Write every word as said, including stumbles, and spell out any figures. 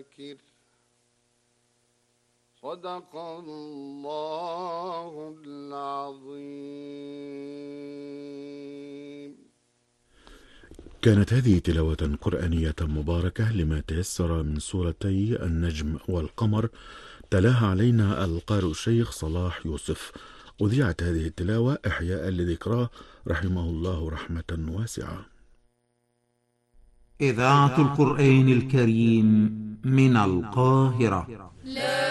شاكر. صدق الله العظيم. كانت هذه تلاوة قرآنية مباركة لما تيسر من سورتي النجم والقمر، تلاها علينا القارئ الشيخ صلاح يوسف. أذيعت هذه التلاوة إحياء لذكراه رحمه الله رحمة واسعة. إذاعة القرآن الكريم من القاهرة.